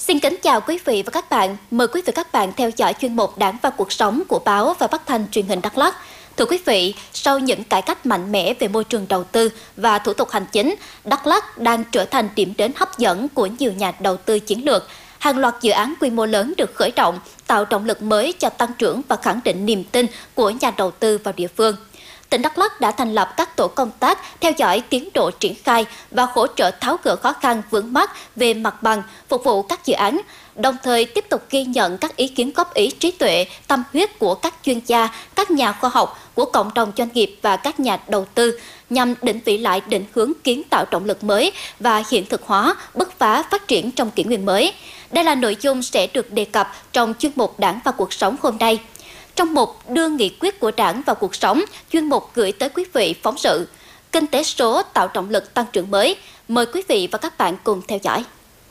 Xin kính chào quý vị và các bạn. Mời quý vị và các bạn theo dõi chuyên mục Đảng và cuộc sống của báo và phát thanh truyền hình Đắk Lắk. Thưa quý vị, sau những cải cách mạnh mẽ về môi trường đầu tư và thủ tục hành chính, Đắk Lắk đang trở thành điểm đến hấp dẫn của nhiều nhà đầu tư chiến lược. Hàng loạt dự án quy mô lớn được khởi động, tạo động lực mới cho tăng trưởng và khẳng định niềm tin của nhà đầu tư vào địa phương. Tỉnh Đắk Lắk đã thành lập các tổ công tác theo dõi tiến độ triển khai và hỗ trợ tháo gỡ khó khăn vướng mắc về mặt bằng, phục vụ các dự án, đồng thời tiếp tục ghi nhận các ý kiến góp ý trí tuệ, tâm huyết của các chuyên gia, các nhà khoa học, của cộng đồng doanh nghiệp và các nhà đầu tư nhằm định vị lại định hướng kiến tạo động lực mới và hiện thực hóa bứt phá phát triển trong kỷ nguyên mới. Đây là nội dung sẽ được đề cập trong chuyên mục Đảng và cuộc sống hôm nay. Trong mục đưa nghị quyết của Đảng vào cuộc sống, chuyên mục gửi tới quý vị phóng sự Kinh tế số tạo động lực tăng trưởng mới. Mời quý vị và các bạn cùng theo dõi.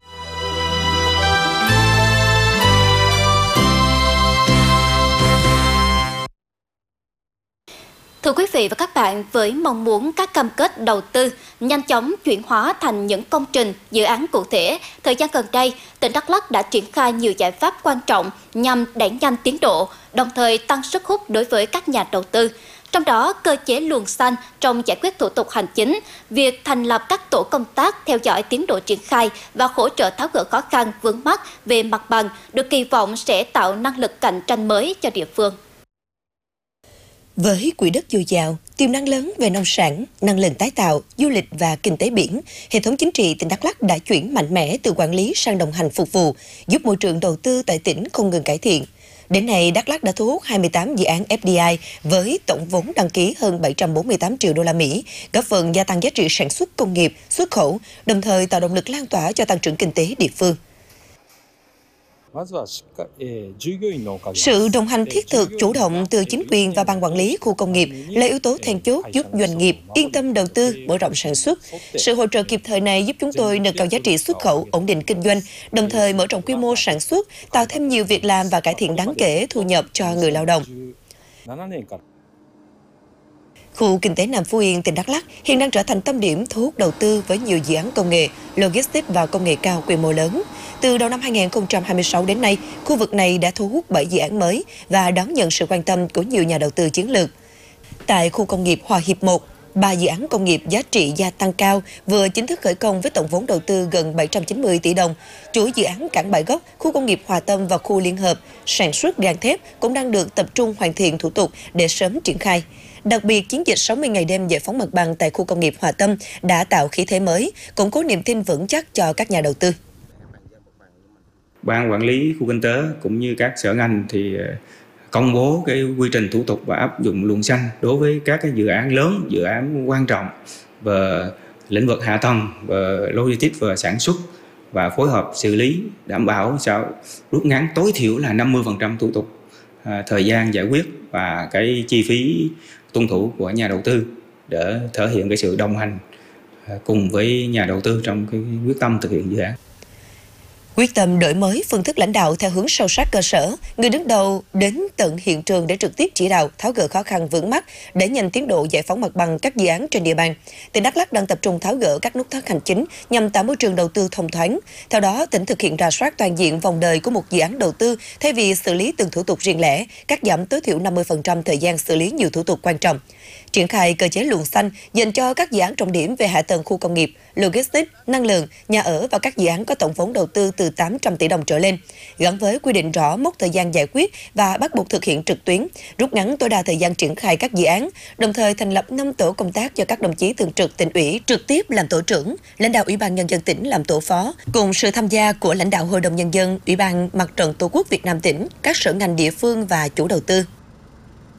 Thưa quý vị và các bạn, với mong muốn các cam kết đầu tư nhanh chóng chuyển hóa thành những công trình, dự án cụ thể, thời gian gần đây, tỉnh Đắk Lắk đã triển khai nhiều giải pháp quan trọng nhằm đẩy nhanh tiến độ, đồng thời tăng sức hút đối với các nhà đầu tư. Trong đó, cơ chế luồng xanh trong giải quyết thủ tục hành chính, việc thành lập các tổ công tác theo dõi tiến độ triển khai và hỗ trợ tháo gỡ khó khăn vướng mắc về mặt bằng được kỳ vọng sẽ tạo năng lực cạnh tranh mới cho địa phương. Với quỹ đất dồi dào, tiềm năng lớn về nông sản, năng lượng tái tạo, du lịch và kinh tế biển, hệ thống chính trị tỉnh Đắk Lắk đã chuyển mạnh mẽ từ quản lý sang đồng hành phục vụ, giúp môi trường đầu tư tại tỉnh không ngừng cải thiện. Đến nay, Đắk Lắk đã thu hút 28 dự án FDI với tổng vốn đăng ký hơn 748 triệu đô la Mỹ, góp phần gia tăng giá trị sản xuất công nghiệp, xuất khẩu, đồng thời tạo động lực lan tỏa cho tăng trưởng kinh tế địa phương. Sự đồng hành thiết thực, chủ động từ chính quyền và ban quản lý khu công nghiệp là yếu tố then chốt giúp doanh nghiệp yên tâm đầu tư, mở rộng sản xuất. Sự hỗ trợ kịp thời này giúp chúng tôi nâng cao giá trị xuất khẩu, ổn định kinh doanh, đồng thời mở rộng quy mô sản xuất, tạo thêm nhiều việc làm và cải thiện đáng kể thu nhập cho người lao động. Khu kinh tế Nam Phú Yên, tỉnh Đắk Lắk hiện đang trở thành tâm điểm thu hút đầu tư với nhiều dự án công nghệ, logistics và công nghệ cao quy mô lớn. Từ đầu năm 2026 đến nay, khu vực này đã thu hút 7 dự án mới và đón nhận sự quan tâm của nhiều nhà đầu tư chiến lược. Tại khu công nghiệp Hòa Hiệp 1, 3 dự án công nghiệp giá trị gia tăng cao vừa chính thức khởi công với tổng vốn đầu tư gần 790 tỷ đồng. Chuỗi dự án Cảng Bãi Gốc, khu công nghiệp Hòa Tâm và khu liên hợp sản xuất gang thép cũng đang được tập trung hoàn thiện thủ tục để sớm triển khai. Đặc biệt, chiến dịch 60 ngày đêm giải phóng mặt bằng tại khu công nghiệp Hòa Tâm đã tạo khí thế mới, củng cố niềm tin vững chắc cho các nhà đầu tư. Ban quản lý khu kinh tế cũng như các sở ngành thì công bố cái quy trình thủ tục và áp dụng luồng xanh đối với các cái dự án lớn, dự án quan trọng về lĩnh vực hạ tầng, về logistics và sản xuất và phối hợp xử lý đảm bảo sao rút ngắn tối thiểu là 50% thủ tục, thời gian giải quyết và cái chi phí tuân thủ của nhà đầu tư để thể hiện cái sự đồng hành cùng với nhà đầu tư trong cái quyết tâm thực hiện dự án. Quyết tâm đổi mới phương thức lãnh đạo theo hướng sâu sát cơ sở, người đứng đầu đến tận hiện trường để trực tiếp chỉ đạo, tháo gỡ khó khăn vướng mắc, đẩy nhanh tiến độ giải phóng mặt bằng các dự án trên địa bàn. Tỉnh Đắk Lắk đang tập trung tháo gỡ các nút thắt hành chính nhằm tạo môi trường đầu tư thông thoáng. Theo đó, tỉnh thực hiện rà soát toàn diện vòng đời của một dự án đầu tư thay vì xử lý từng thủ tục riêng lẻ, cắt giảm tối thiểu 50% thời gian xử lý nhiều thủ tục quan trọng. Triển khai cơ chế luồng xanh dành cho các dự án trọng điểm về hạ tầng khu công nghiệp, logistics, năng lượng, nhà ở và các dự án có tổng vốn đầu tư từ 800 tỷ đồng trở lên, gắn với quy định rõ mốc thời gian giải quyết và bắt buộc thực hiện trực tuyến, rút ngắn tối đa thời gian triển khai các dự án, đồng thời thành lập 5 tổ công tác cho các đồng chí thường trực tỉnh ủy trực tiếp làm tổ trưởng, lãnh đạo Ủy ban Nhân dân tỉnh làm tổ phó, cùng sự tham gia của lãnh đạo Hội đồng Nhân dân, Ủy ban Mặt trận Tổ quốc Việt Nam tỉnh, các sở ngành địa phương và chủ đầu tư.